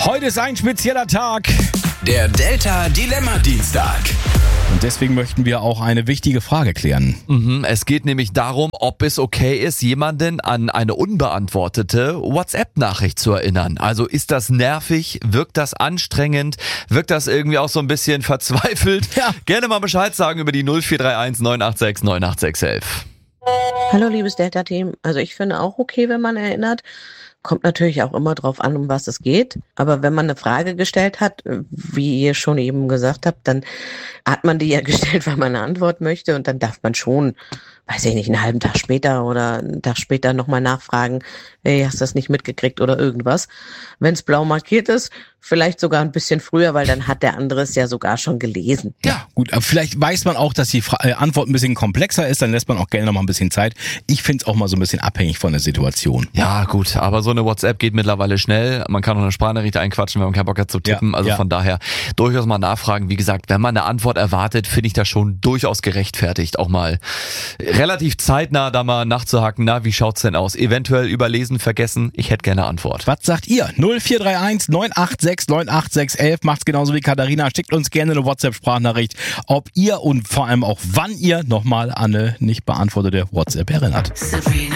Heute ist ein spezieller Tag. Der Delta Dilemma Dienstag. Und deswegen möchten wir auch eine wichtige Frage klären. Es geht nämlich darum, ob es okay ist, jemanden an eine unbeantwortete WhatsApp-Nachricht zu erinnern. Also ist das nervig? Wirkt das anstrengend? Wirkt das irgendwie auch so ein bisschen verzweifelt? Ja. Gerne mal Bescheid sagen über die 0431 986 98611. Hallo liebes Delta-Team. Also ich finde auch okay, wenn man erinnert. Kommt natürlich auch immer drauf an, um was es geht. Aber wenn man eine Frage gestellt hat, wie ihr schon eben gesagt habt, dann hat man die ja gestellt, weil man eine Antwort möchte. Und dann darf man schon, weiß ich nicht, einen halben Tag später oder einen Tag später nochmal nachfragen, hey, hast du das nicht mitgekriegt oder irgendwas. Wenn es blau markiert ist, vielleicht sogar ein bisschen früher, weil dann hat der andere es ja sogar schon gelesen. Ja, gut, aber vielleicht weiß man auch, dass die Antwort ein bisschen komplexer ist, dann lässt man auch gerne noch mal ein bisschen Zeit. Ich finde es auch mal so ein bisschen abhängig von der Situation. Ja gut, aber so eine WhatsApp geht mittlerweile schnell. Man kann auch eine Sprachnachricht einquatschen, wenn man keinen Bock hat zu tippen. Von daher durchaus mal nachfragen. Wie gesagt, wenn man eine Antwort erwartet, finde ich das schon durchaus gerechtfertigt, auch mal relativ zeitnah da mal nachzuhaken. Na, wie schaut's denn aus? Eventuell überlesen, vergessen. Ich hätte gerne Antwort. Was sagt ihr? 0431 986 98611. Macht's genauso wie Katharina. Schickt uns gerne eine WhatsApp-Sprachnachricht, ob ihr und vor allem auch wann ihr nochmal an eine nicht beantwortete WhatsApp erinnert. Sabrina.